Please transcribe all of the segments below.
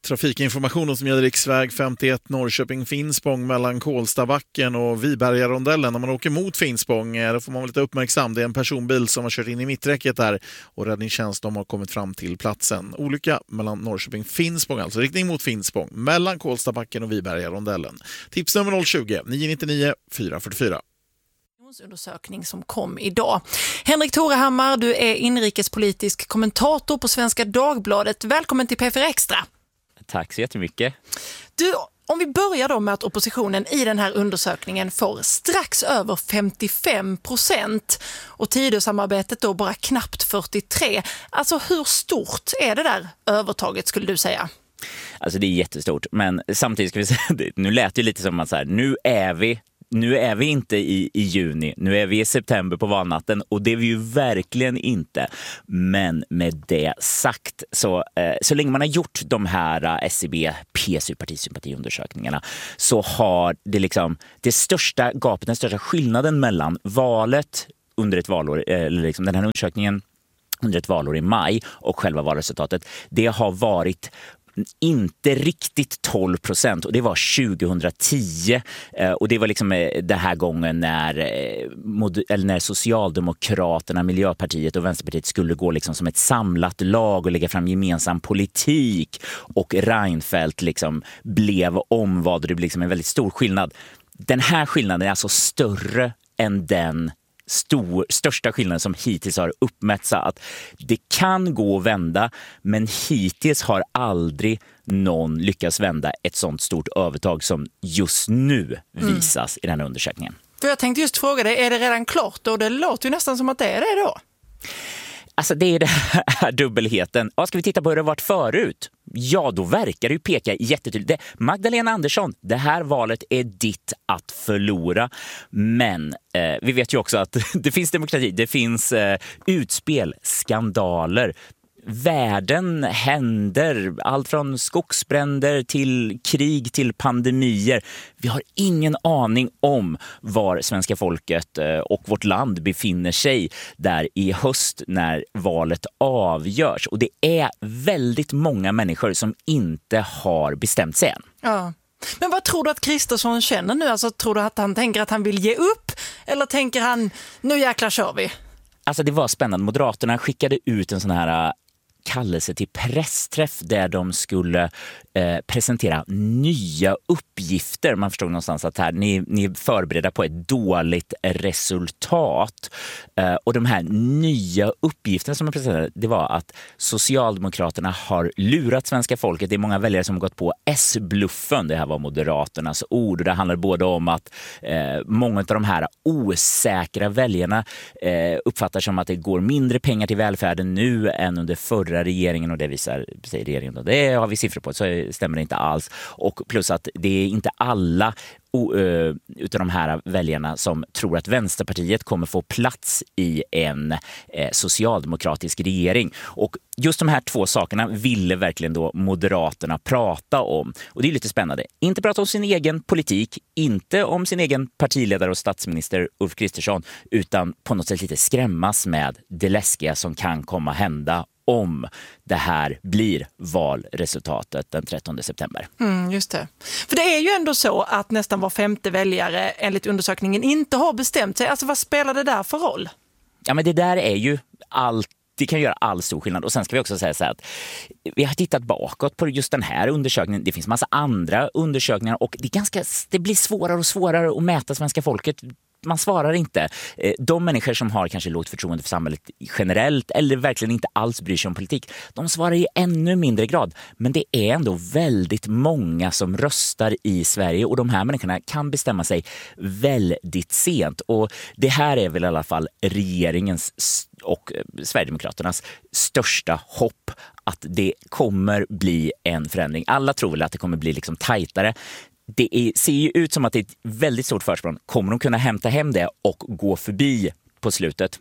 Trafikinformationen som gäller riksväg 51 Norrköping-Finspång mellan Kolstabacken och Vibergarondellen. När man åker mot Finspång då får man vara lite uppmärksam. Det är en personbil som har kört in i mitträcket där och räddningstjänst har kommit fram till platsen. Olycka mellan Norrköping-Finspång, alltså riktning mot Finspång mellan Kolstabacken och Vibergarondellen. Tipsnummer 020 999 444. Undersökning som kom idag. Henrik Torehammar, du är inrikespolitisk kommentator på Svenska Dagbladet. Välkommen till P4 Extra. Tack så jättemycket. Du, om vi börjar då med att oppositionen i den här undersökningen får strax över 55% och Tidösamarbetet då bara knappt 43%. Alltså hur stort är det där övertaget skulle du säga? Alltså det är jättestort, men samtidigt ska vi säga, nu lät det lite som att så här, nu är vi inte i juni, nu är vi i september på valnatten och det är vi ju verkligen inte. Men med det sagt, så länge man har gjort de här SCB partisympatiundersökningarna så har det liksom det största gapet, den största skillnaden mellan valet under ett valår, eller liksom den här undersökningen under ett valår i maj och själva valresultatet, det har varit inte riktigt 12% och det var 2010 och det var liksom den här gången när Socialdemokraterna, Miljöpartiet och Vänsterpartiet skulle gå liksom som ett samlat lag och lägga fram gemensam politik och Reinfeldt liksom blev omvald och det blev liksom en väldigt stor skillnad. Den här skillnaden är alltså större än den största skillnaden som hittills har uppmätts, att det kan gå att vända, men hittills har aldrig någon lyckats vända ett sånt stort övertag som just nu visas i den här undersökningen. För jag tänkte just fråga dig, är det redan klart? Och det låter ju nästan som att det är det då. Alltså det är det här dubbelheten. Ska vi titta på hur det har varit förut? Ja, då verkar det ju peka jättetydligt. Magdalena Andersson, det här valet är ditt att förlora. Men vi vet ju också att det finns demokrati, det finns utspel, skandaler. Världen händer, allt från skogsbränder till krig till pandemier. Vi har ingen aning om var svenska folket och vårt land befinner sig där i höst när valet avgörs. Och det är väldigt många människor som inte har bestämt sig än. Ja. Men vad tror du att Kristersson känner nu? Alltså, tror du att han tänker att han vill ge upp? Eller tänker han, nu jäklar kör vi? Alltså det var spännande. Moderaterna skickade ut en sån här kallelse till pressträff där de skulle presentera nya uppgifter. Man förstod någonstans att här, ni är förberedda på ett dåligt resultat. Och de här nya uppgifterna som man presenterade, det var att Socialdemokraterna har lurat svenska folket. Det är många väljare som har gått på S-bluffen. Det här var Moderaternas ord. Och det handlar både om att många av de här osäkra väljarna uppfattar som att det går mindre pengar till välfärden nu än under förra regeringen, och det visar regeringen. Det har vi siffror på, så stämmer det inte alls. Och plus att det är inte alla utav de här väljarna som tror att Vänsterpartiet kommer få plats i en socialdemokratisk regering. Och just de här två sakerna ville verkligen då Moderaterna prata om. Och det är lite spännande. Inte prata om sin egen politik, inte om sin egen partiledare och statsminister Ulf Kristersson, utan på något sätt lite skrämmas med det läskiga som kan komma hända om det här blir valresultatet den 13 september. Just det. För det är ju ändå så att nästan var femte väljare enligt undersökningen inte har bestämt sig. Alltså vad spelar det där för roll? Ja, men det där är ju allt. Det kan göra all stor skillnad. Och sen ska vi också säga så här att vi har tittat bakåt på just den här undersökningen. Det finns massa andra undersökningar och det blir svårare och svårare att mäta svenska folket. Man svarar inte. De människor som har kanske lågt förtroende för samhället generellt eller verkligen inte alls bryr sig om politik, de svarar i ännu mindre grad. Men det är ändå väldigt många som röstar i Sverige och de här människorna kan bestämma sig väldigt sent. Och det här är väl i alla fall regeringens och Sverigedemokraternas största hopp, att det kommer bli en förändring. Alla tror väl att det kommer bli liksom tajtare. Ser ju ut som att det är ett väldigt stort försprång. Kommer de kunna hämta hem det och gå förbi på slutet?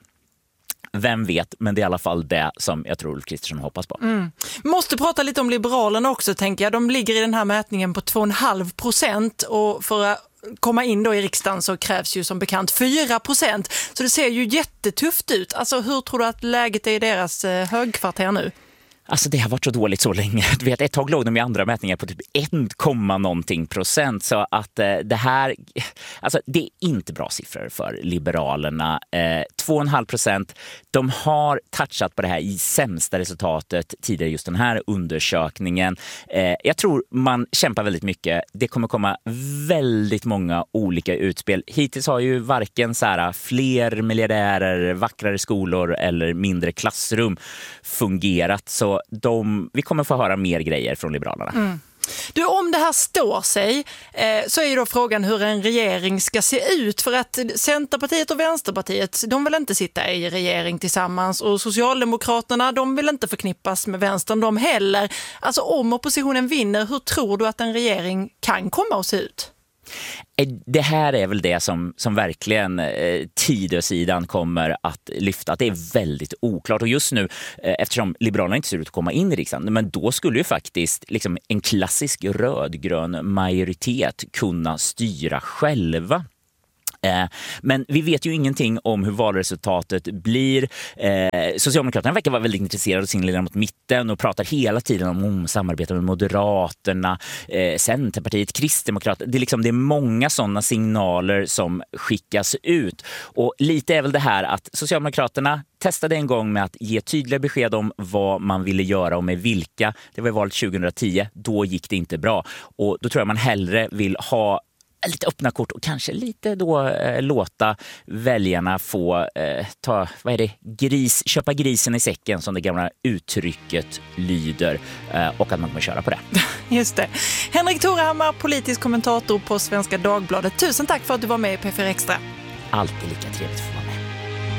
Vem vet, men det är i alla fall det som jag tror Ulf Kristersson hoppas på. Måste prata lite om Liberalerna också, tänker jag. De ligger i den här mätningen på 2,5% och för att komma in då i riksdagen så krävs ju som bekant 4%. Så det ser ju jättetufft ut. Alltså hur tror du att läget är i deras högkvarter nu? Alltså det har varit så dåligt så länge. Du vet, ett tag låg de i andra mätningar på typ 1,någonting%. Så att det här, alltså det är inte bra siffror för Liberalerna. 2,5%. De har touchat på det här i sämsta resultatet tidigare just den här undersökningen. Jag tror man kämpar väldigt mycket. Det kommer komma väldigt många olika utspel. Hittills har ju varken så här fler miljardärer, vackrare skolor eller mindre klassrum fungerat. Så vi kommer få höra mer grejer från Liberalerna. Mm. Du, om det här står sig så är ju då frågan hur en regering ska se ut, för att Centerpartiet och Vänsterpartiet, de vill inte sitta i regering tillsammans, och Socialdemokraterna, de vill inte förknippas med vänstern de heller. Alltså om oppositionen vinner, hur tror du att en regering kan komma att se ut? Det här är väl det som verkligen Tidösidan kommer att lyfta, att det är väldigt oklart. Och just nu, eftersom Liberalerna inte ser ut att komma in i riksdagen, men då skulle ju faktiskt liksom en klassisk rödgrön majoritet kunna styra själva. Men vi vet ju ingenting om hur valresultatet blir. Socialdemokraterna verkar vara väldigt intresserade av sin lilla mot mitten och pratar hela tiden om samarbete med Moderaterna, Centerpartiet, Kristdemokraterna. Det är många sådana signaler som skickas ut. Och lite är väl det här att Socialdemokraterna testade en gång med att ge tydliga besked om vad man ville göra och med vilka. Det var i valet 2010. Då gick det inte bra. Och då tror jag man hellre vill ha lite öppna kort och kanske lite då låta väljarna få köpa grisen i säcken, som det gamla uttrycket lyder, och att man kommer köra på det. Just det. Henrik Torehammar, politisk kommentator på Svenska Dagbladet. Tusen tack för att du var med i P4 Extra. Alltid lika trevligt.